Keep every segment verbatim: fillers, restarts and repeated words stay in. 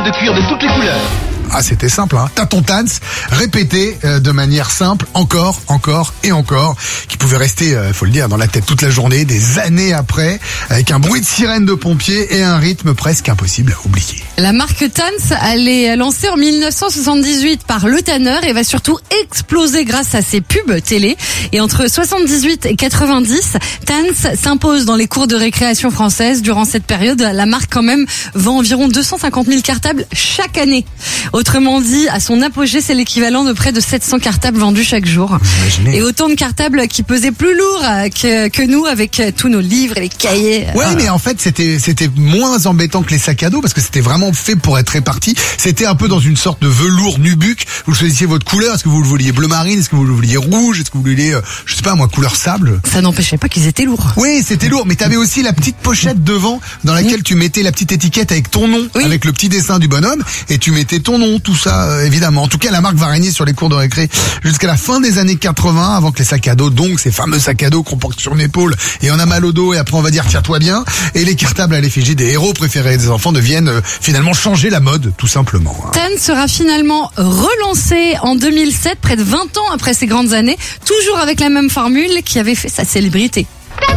de cuir de toutes les couleurs. Ah, c'était simple, hein. T'as ton Tans, répété euh, de manière simple, encore, encore et encore, qui pouvait rester, euh, faut le dire, dans la tête toute la journée, des années après, avec un bruit de sirène de pompiers et un rythme presque impossible à oublier. La marque Tans, elle est lancée en mille neuf cent soixante-dix-huit par Le Tanner et va surtout exploser grâce à ses pubs télé. Et entre soixante-dix-huit et quatre-vingt-dix, Tans s'impose dans les cours de récréation françaises. Durant cette période, la marque quand même vend environ deux cent cinquante mille cartables chaque année. Autrement dit, à son apogée, c'est l'équivalent de près de sept cents cartables vendus chaque jour. Imaginez. Et autant de cartables qui pesaient plus lourd que, que nous avec tous nos livres et les cahiers. Ouais, mais en fait, c'était c'était moins embêtant que les sacs à dos parce que c'était vraiment fait pour être réparti. C'était un peu dans une sorte de velours nubuck. Vous choisissiez votre couleur. Est-ce que vous le vouliez bleu marine? Est-ce que vous le vouliez rouge? Est-ce que vous le vouliez, euh, je sais pas moi, couleur sable? Ça n'empêchait pas qu'ils étaient lourds. Oui, c'était lourd, mais t'avais aussi la petite pochette devant dans laquelle tu mettais la petite étiquette avec ton nom, Oui. avec le petit dessin du bonhomme, et tu mettais ton nom, tout ça, euh, évidemment. En tout cas, la marque va régner sur les cours de récré jusqu'à la fin des années quatre-vingts, avant que les sacs à dos, donc ces fameux sacs à dos qu'on porte sur une épaule et on a mal au dos et après on va dire tiens-toi bien, et les cartables à l'effigie des héros préférés des enfants deviennent euh, finalement changer la mode, tout simplement. Hein. Tans sera finalement relancé en deux mille sept, près de vingt ans après ces grandes années, toujours avec la même formule qui avait fait sa célébrité.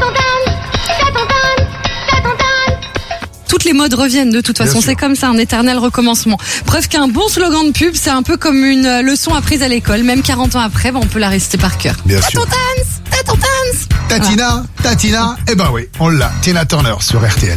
Toutes les modes reviennent de toute Bien façon, sûr. c'est comme ça, un éternel recommencement. Preuve qu'un bon slogan de pub, c'est un peu comme une leçon apprise à l'école. Même quarante ans après, bah, on peut la réciter par cœur. Bien T'as sûr. ton Tans, t'as ton Tans. Tatina, Tatina, eh ben oui, on l'a. Tina Turner sur R T L.